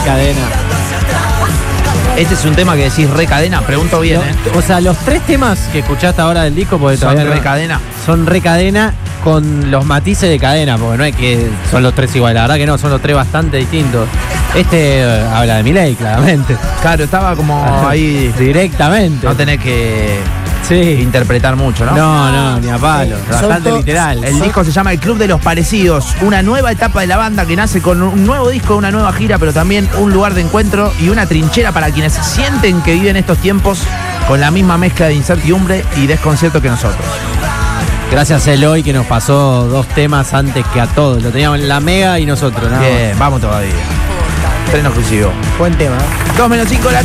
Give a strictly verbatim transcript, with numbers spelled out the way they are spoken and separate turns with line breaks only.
Cadena.
Este es un tema que decís re Cadena, pregunto bien,
Lo-
¿eh?
O sea, los tres temas que escuchaste ahora del disco, porque
Son
todavía
re
no-
Cadena.
son re Cadena con los matices de Cadena, porque no es que son los tres iguales, la verdad que no, son los tres bastante distintos. Este eh, habla de Milei, claramente.
Claro, estaba como ahí.
Directamente.
No tenés que
Sí.
interpretar mucho, ¿no?
No, no, ni a palo.
Eh,
Bastante
son to-
literal.
El disco se llama El Club de los Parecidos, una nueva etapa de la banda que nace con un nuevo disco, una nueva gira, pero también un lugar de encuentro y una trinchera para quienes sienten que viven estos tiempos con la misma mezcla de incertidumbre y desconcierto que nosotros.
Gracias a Eloy que nos pasó dos temas antes que a todos. Lo teníamos en la Mega y nosotros, ¿no?
Bien, vamos todavía. Estreno exclusivo.
Buen tema. ¿eh?
dos menos cinco la